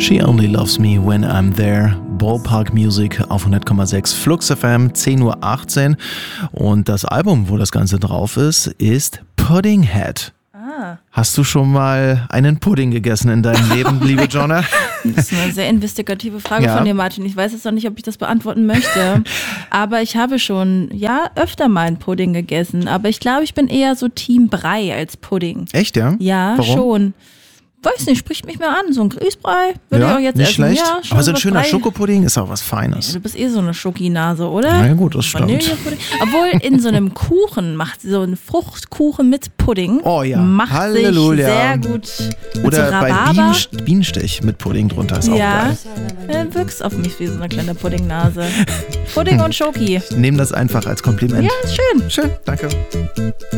She Only Loves Me When I'm There. Ballpark Music auf 100,6 Flux FM, 10:18 Uhr. Und das Album, wo das Ganze drauf ist Puddinghead. Hast du schon mal einen Pudding gegessen in deinem Leben, liebe Jonna? Das ist eine sehr investigative Frage von dir, Martin. Ich weiß jetzt noch nicht, ob ich das beantworten möchte. Aber ich habe schon, öfter mal einen Pudding gegessen. Aber ich glaube, ich bin eher so Team Brei als Pudding. Echt, ja? Ja, warum? Schon. Weiß nicht, spricht mich mehr an. So ein Grießbrei würde ich auch jetzt nicht essen. Schlecht. Ja, aber so ein schöner Brei. Schokopudding ist auch was Feines. Ja, du bist so eine Schokinase, oder? Na ja, gut, das stimmt. Vanillepudding. Obwohl in so einem Kuchen macht so ein Fruchtkuchen mit Pudding. Oh ja, macht Halleluja. sich sehr gut mit oder so bei Rhabarber. Bienenstich mit Pudding drunter ist auch geil. Ja, wirkst auf mich wie so eine kleine Puddingnase. Pudding und Schoki. Ich nehme das einfach als Kompliment. Ja, ist schön. Schön, danke.